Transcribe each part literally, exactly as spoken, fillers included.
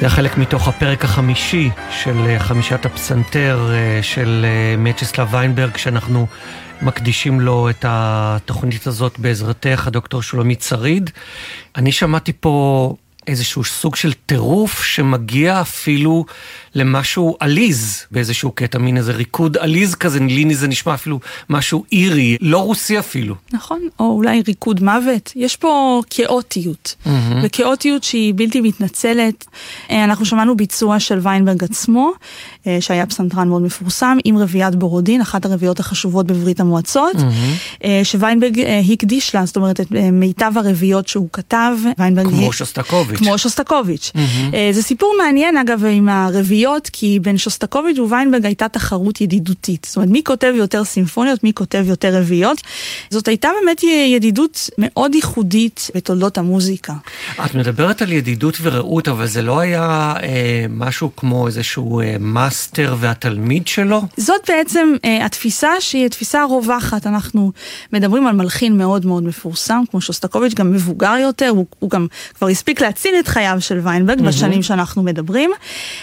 זה חלק מתוך הפרק החמישי של חמישת הפסנתר של מיeczysław ויינברג, שאנחנו מקדישים לו את התוכנית הזאת בעזרתך, הדוקטור שולמית שריד. אני שמעתי פה איזשהו סוג של טירוף שמגיע אפילו למשהו עליז באיזשהו קטע, מין איזה ריקוד עליז כזה, ליני זה נשמע אפילו משהו אירי, לא רוסי אפילו. נכון, או אולי ריקוד מוות. יש פה כאוטיות, mm-hmm. וכאוטיות שהיא בלתי מתנצלת. אנחנו שמענו ביצוע של ויינברג עצמו, שהיה פסנתרן מאוד מפורסם, עם רביעיית בורודין, אחת הרביעיות החשובות בברית המועצות, mm-hmm. שוויינברג הקדיש לה, זאת אומרת, את מיטב הרביעיות שהוא כתב. כמו היא... שוסטקוביץ'. כמו שוסטקוביץ'. Mm-hmm. זה סיפור מעניין, אגב, עם הרביעיות, כי בין שוסטקוביץ' וויינברג הייתה תחרות ידידותית. זאת אומרת, מי כותב יותר סימפוניות, מי כותב יותר רביעיות. זאת הייתה באמת ידידות מאוד ייחודית בתולדות המוזיקה. את מדברת על ידידות ורעות, אבל זה לא היה אה, משהו כמו איזשהו אה, מאסטר והתלמיד שלו? זאת בעצם אה, התפיסה שהיא התפיסה הרווחת. אנחנו מדברים על מלחין מאוד מאוד מפורסם, כמו שוסטקוביץ', גם מבוגר יותר, הוא, הוא גם כבר הספיק להציל את חייו של ויינברג mm-hmm. בשנים שאנחנו מדברים,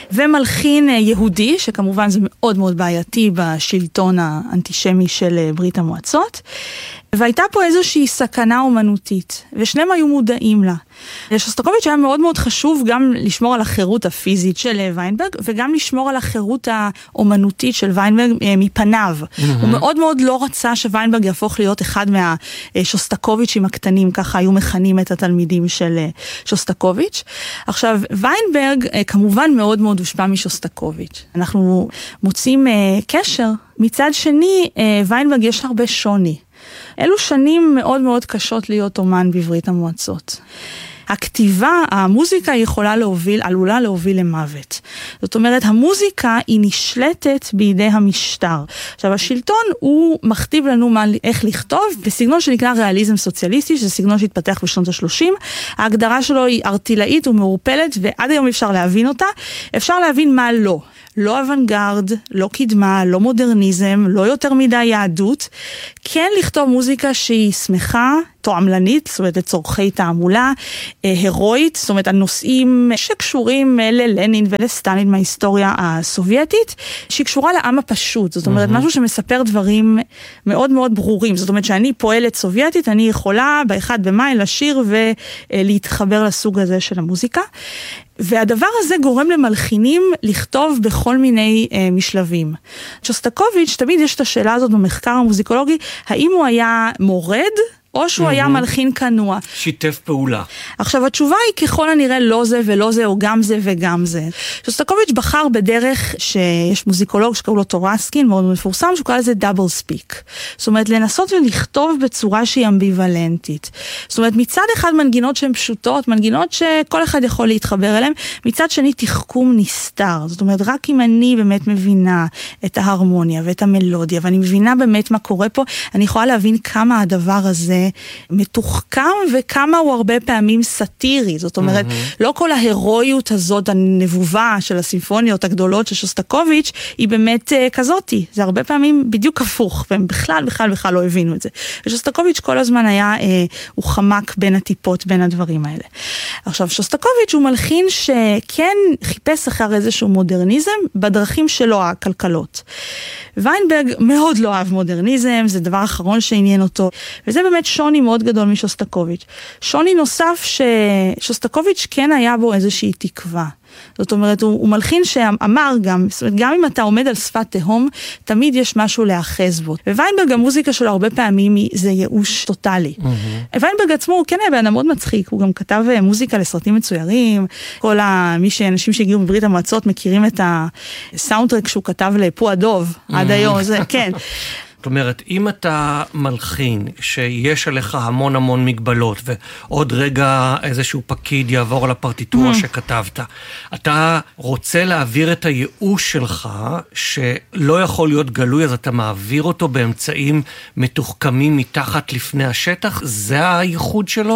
ומלחין יהודי, שכמובן זה מאוד מאוד בעייתי בשלטון האנטישמי של ברית המועצות, והייתה פה איזושהי סכנה אומנותית, ושניהם היו מודעים לה. לשוסטקוביץ' היה מאוד מאוד חשוב גם לשמור על החירות הפיזית של ויינברג, וגם לשמור על החירות האומנותית של ויינברג מפניו. Mm-hmm. הוא מאוד מאוד לא רצה שוויינברג יהפוך להיות אחד מהשוסטקוביצ'ים הקטנים, ככה היו מכנים את התלמידים של שוסטקוביץ'. עכשיו, ויינברג כמובן מאוד מאוד הושפע משוסטקוביץ'. אנחנו מוצאים קשר. מצד שני, ויינברג יש הרבה שוני. אלו שנים מאוד מאוד קשות להיות אומן בברית המועצות. הכתיבה, המוזיקה יכולה להוביל, עלולה להוביל למוות. זאת אומרת, המוזיקה היא נשלטת בידי המשטר. עכשיו, השלטון הוא מכתיב לנו מה, איך לכתוב, בסגנון שנקרא ריאליזם סוציאליסטי, שזה סגנון שהתפתח בשנות ה-שלושים. ההגדרה שלו היא ארטילאית ומעורפלת, ועד היום אפשר להבין אותה. אפשר להבין מה לא. לא אוונגרד, לא קדמה, לא מודרניזם, לא יותר מדי יהדות. כן לכתוב מוזיקה שהיא שמחה, תועמלנית, זאת אומרת לצורכי תעמולה, הרואית, זאת אומרת הנושאים שקשורים ללנין ולסטלין מההיסטוריה הסובייטית, שהיא קשורה לעם הפשוט, זאת אומרת mm-hmm. משהו שמספר דברים מאוד מאוד ברורים, זאת אומרת שאני פועלת סובייטית, אני יכולה באחד במאי לשיר ולהתחבר לסוג הזה של המוזיקה, והדבר הזה גורם למלחינים לכתוב בכל מיני אה, משלבים. שוסטקוביץ' תמיד יש את השאלה הזאת במחקר המוזיקולוגי, האם הוא היה מורד, או שהוא mm-hmm. היה מלחין כנוע. שיתף פעולה. עכשיו, התשובה היא ככל הנראה לא זה ולא זה, או גם זה וגם זה. שוסטקוביץ' בחר בדרך שיש מוזיקולוג שקראו לו טורסקין, מאוד מפורסם, שהוא קרא לזה דאבל ספיק. זאת אומרת, לנסות ולכתוב בצורה שהיא אמביוולנטית. זאת אומרת, מצד אחד מנגינות שהן פשוטות, מנגינות שכל אחד יכול להתחבר אליהן, מצד שני תחכום נסתר. זאת אומרת, רק אם אני באמת מבינה את ההרמוניה ואת המלודיה, ואני מבינה באמת מה קורה פה, אני יכולה להבין כמה הדבר הזה מתוחכם וכמה הוא הרבה פעמים סטירי. זאת אומרת, mm-hmm. לא כל ההירואיות הזאת, הנבובה של הסימפוניות הגדולות של שוסטקוביץ' היא באמת uh, כזאתי. זה הרבה פעמים בדיוק הפוך, והם בכלל, בכלל, בכלל לא הבינו את זה. ושוסטקוביץ' כל הזמן היה, uh, הוא חמק בין הטיפות, בין הדברים האלה. עכשיו, שוסטקוביץ' הוא מלחין שכן חיפש אחר איזשהו מודרניזם בדרכים שלו, הכלכלות. ויינברג מאוד לא אהב מודרניזם, זה דבר אחרון שעניין אותו, וזה באמת שוני מאוד גדול משוסטקוביץ'. שוני נוסף ששוסטקוביץ' כן היה בו איזושהי תקווה. זאת אומרת, הוא, הוא מלחין שאמר גם, זאת אומרת, גם אם אתה עומד על שפת תהום, תמיד יש משהו להאחז בו. וויינברג, המוזיקה שלו הרבה פעמים זה ייאוש טוטלי. Mm-hmm. ויינברג עצמו, הוא כן היה בן מאוד מצחיק, הוא גם כתב מוזיקה לסרטים מצוירים, כל מי שאנשים שהגיעו מברית המועצות מכירים את הסאונדטרק שהוא כתב לפו הדוב, mm-hmm. עד היום, זה כן. זאת אומרת, אם אתה מלחין שיש עליך המון המון מגבלות, ועוד רגע איזשהו פקיד יעבור על הפרטיטורה mm. שכתבת, אתה רוצה להעביר את הייאוש שלך, שלא יכול להיות גלוי, אז אתה מעביר אותו באמצעים מתוחכמים מתחת לפני השטח, זה הייחוד שלו?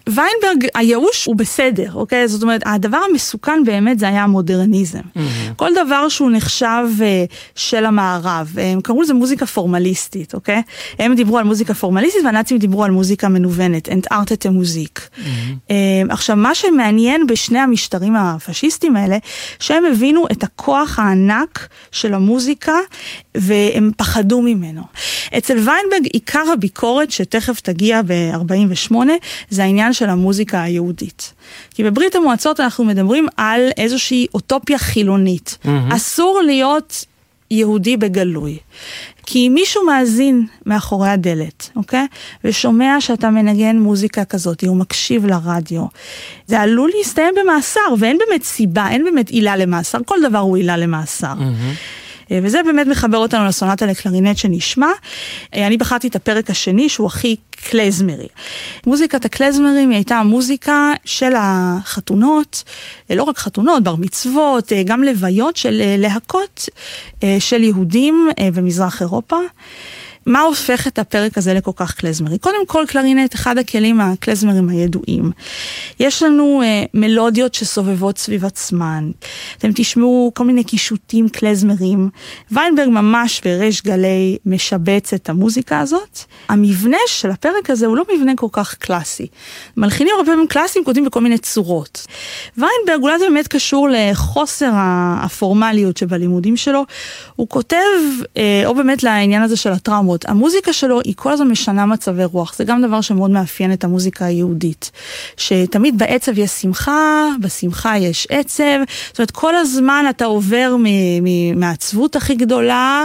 ויינברג, הייאוש הוא בסדר, אוקיי? זאת אומרת, הדבר המסוכן באמת זה היה המודרניזם. Mm-hmm. כל דבר שהוא נחשב uh, של המערב, הם קראו לזה מוזיקה פורמליסטית, אוקיי? הם דיברו על מוזיקה פורמליסטית, והנאצים דיברו על מוזיקה מנוונת, אנטארטה מוזיק. Mm-hmm. Uh, עכשיו, מה שמעניין בשני המשטרים הפשיסטים האלה, שהם הבינו את הכוח הענק של המוזיקה, והם פחדו ממנו. אצל ויינברג, עיקר הביקורת שתכף תגיע ב-ארבעים ושמונה, זה העניין של המוזיקה היהודית. כי בברית המועצות אנחנו מדברים על איזושהי אוטופיה חילונית. Mm-hmm. אסור להיות יהודי בגלוי. כי אם מישהו מאזין מאחורי הדלת, אוקיי? ושומע שאתה מנגן מוזיקה כזאת, הוא מקשיב לרדיו, זה עלול להסתיים במאסר, ואין באמת סיבה, אין באמת עילה למאסר, כל דבר הוא עילה למאסר. Mm-hmm. וזה באמת מחבר אותנו לסונטה לקלרינט שנשמע. אני בחרתי את הפרק השני שהוא הכי קלזמרי. מוזיקת הקלזמרים היא הייתה המוזיקה של החתונות, לא רק חתונות, בר מצוות, גם לוויות של להקות של יהודים במזרח אירופה. מה הופך את הפרק הזה לכל כך קלזמרי? קודם כל, קלרינט, אחד הכלים הקלזמרים הידועים. יש לנו אה, מלודיות שסובבות סביב עצמן. אתם תשמעו כל מיני קישוטים קלזמרים. ויינברג ממש בריש גלי משבץ את המוזיקה הזאת. המבנה של הפרק הזה הוא לא מבנה כל כך קלאסי. מלחינים הרבה פעמים קלאסיים כותבים בכל מיני צורות. ויינברג אולי זה באמת קשור לחוסר הפורמליות שבלימודים שלו. הוא כותב, אה, או באמת לעניין הזה של הטראומות, המוזיקה שלו היא כל הזמן משנה מצבי רוח. זה גם דבר שמאוד מאפיין את המוזיקה היהודית. שתמיד בעצב יש שמחה, בשמחה יש עצב. זאת אומרת, כל הזמן אתה עובר מהעצבות הכי גדולה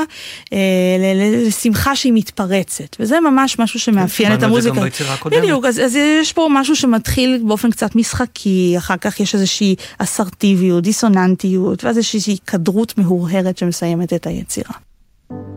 לשמחה שהיא מתפרצת. וזה ממש משהו שמאפיין את המוזיקה. בדיוק, אז, אז יש פה משהו שמתחיל באופן קצת משחקי, אחר כך יש איזושהי אסרטיביות, דיסוננטיות, ואז יש איזושהי כדרות מהורהרת שמסיימת את היצירה.